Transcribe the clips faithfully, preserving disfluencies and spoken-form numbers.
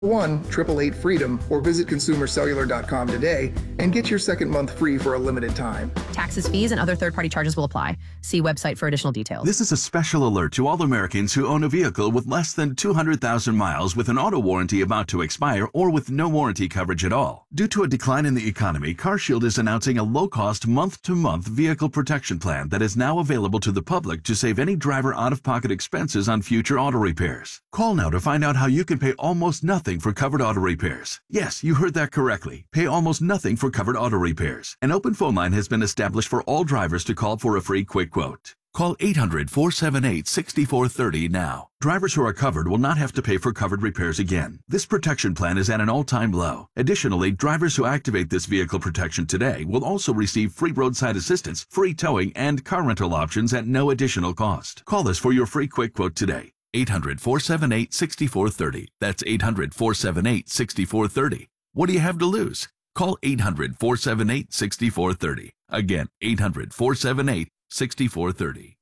one eight eight eight freedom or visit consumer cellular dot com today and get your second month free for a limited time. Taxes, fees, and other third-party charges will apply. See website for additional details. This is a special alert to all Americans who own a vehicle with less than two hundred thousand miles with an auto warranty about to expire or with no warranty coverage at all. Due to a decline in the economy, CarShield is announcing a low-cost month-to-month vehicle protection plan that is now available to the public to save any driver out-of-pocket expenses on future auto repairs. Call now to find out how you can pay almost nothing for covered auto repairs. Yes, you heard that correctly. Pay almost nothing for covered auto repairs. An open phone line has been established for all drivers to call for a free quick quote. Call eight hundred, four seven eight, six four three zero now. Drivers who are covered will not have to pay for covered repairs again. This protection plan is at an all-time low. Additionally, drivers who activate this vehicle protection today will also receive free roadside assistance, free towing, and car rental options at no additional cost. Call us for your free quick quote today. eight hundred, four seven eight, six four three zero. That's eight hundred, four seven eight, six four three zero. What do you have to lose? Call eight hundred, four seven eight, six four three zero. Again, eight hundred, four seven eight, six four three zero.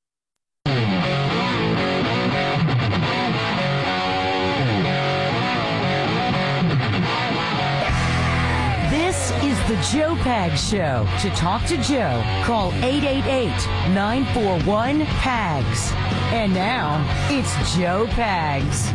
This is the Joe Pags Show. To talk to Joe, call eight eight eight, nine four one, P A G S. And now, it's Joe Pags.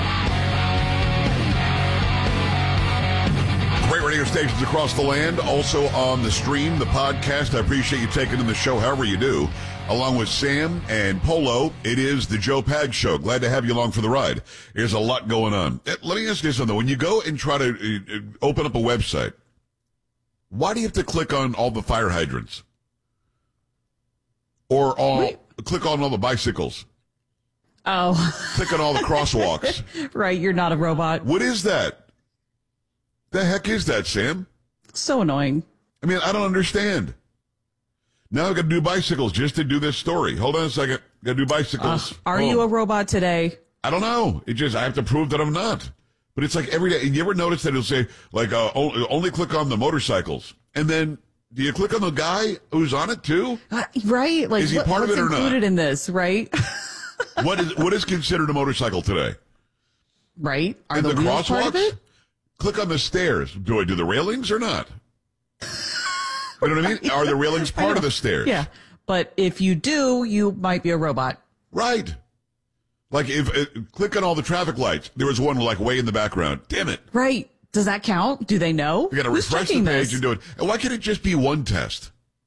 Great radio stations across the land, also on the stream, the podcast. I appreciate you taking in the show however you do. Along with Sam and Polo, it is the Joe Pags Show. Glad to have you along for the ride. There's a lot going on. Let me ask you something. When you go and try to uh, open up a website, why do you have to click on all the fire hydrants? Or all Wait. click on all the bicycles? Oh. Click on all the crosswalks. Right, you're not a robot. What is that? The heck is that, Sam? So annoying. I mean, I don't understand. Now I've got to do bicycles just to do this story. Hold on a second. Got to do bicycles. Uh, are oh. you a robot today? I don't know. It just, I have to prove that I'm not. But it's like every day. You ever notice that it'll say, like, uh, only, only click on the motorcycles. And then, do you click on the guy who's on it too? Uh, right. Like, is he what, part of it or not? included in this, right? what is what is considered a motorcycle today? Right. Are and the, the wheels part of it? Click on the stairs. Do I do the railings or not? You know what I mean? Are the railings part of the stairs? Yeah. But if you do, you might be a robot. Right. Like, if uh, click on all the traffic lights. There was one, like, way in the background. Damn it. Right. Does that count? Do they know? You got to refresh the page this? and do it. And why can't it just be one test?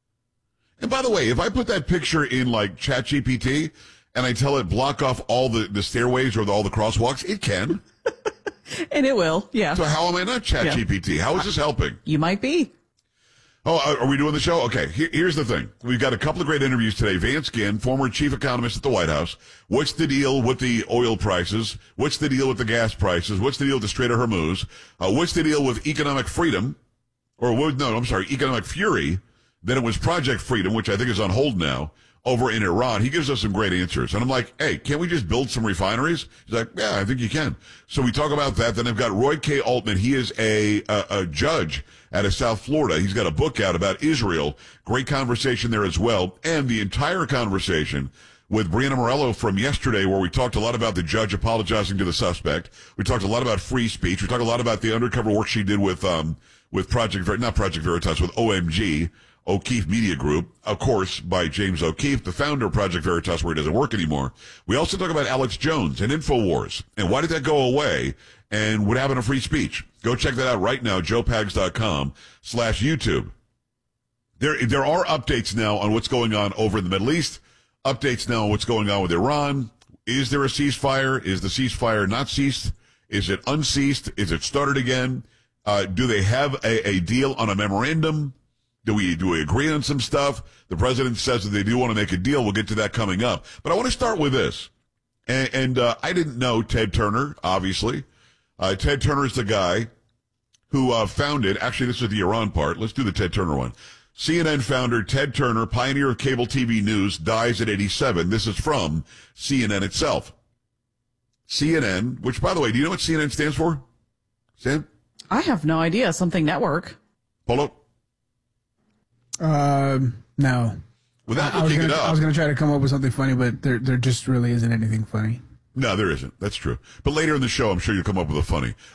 And by the way, if I put that picture in, like, ChatGPT and I tell it block off all the, the stairways or the, all the crosswalks, it can. And it will, yeah. So how am I not ChatGPT? Yeah. How is this helping? You might be. Oh, are we doing the show? Okay, Here, here's the thing. We've got a couple of great interviews today. Vance Ginn, former chief economist at the White House. What's the deal with the oil prices? What's the deal with the gas prices? What's the deal with the Strait of Hormuz? Uh, what's the deal with economic freedom? Or, no, I'm sorry, economic fury. Then it was Project Freedom, which I think is on hold now, over in Iran. He gives us some great answers. And I'm like, hey, can't we just build some refineries? He's like, yeah, I think you can. So we talk about that. Then I've got Roy K. Altman. He is a, a, a judge out of South Florida. He's got a book out about Israel. Great conversation there as well. And the entire conversation with Brianna Morello from yesterday, where we talked a lot about the judge apologizing to the suspect. We talked a lot about free speech. We talked a lot about the undercover work she did with, um, with Project, Ver- not Project Veritas, with O M G. O'Keefe Media Group, of course, by James O'Keefe, the founder of Project Veritas, where he doesn't work anymore. We also talk about Alex Jones and InfoWars, and why did that go away, and what happened to free speech. Go check that out right now, joepags.com slash YouTube. There, there are updates now on what's going on over in the Middle East, updates now on what's going on with Iran. Is there a ceasefire? Is the ceasefire not ceased? Is it unceased? Is it started again? Uh, do they have a, a deal on a memorandum? Do we do we agree on some stuff? The president says that they do want to make a deal. We'll get to that coming up. But I want to start with this. And, and uh, I didn't know Ted Turner, obviously. Uh, Ted Turner is the guy who uh, founded, actually this is the Iran part. Let's do the Ted Turner one. C N N founder Ted Turner, pioneer of cable T V news, dies at eighty-seven. This is from C N N itself. C N N, which, by the way, do you know what C N N stands for? Sam? I have no idea. Something network. Polo? Um, no. Without I, I was looking gonna, it up. I was going to try to come up with something funny, but there there just really isn't anything funny. No, there isn't. That's true. But later in the show, I'm sure you'll come up with a funny.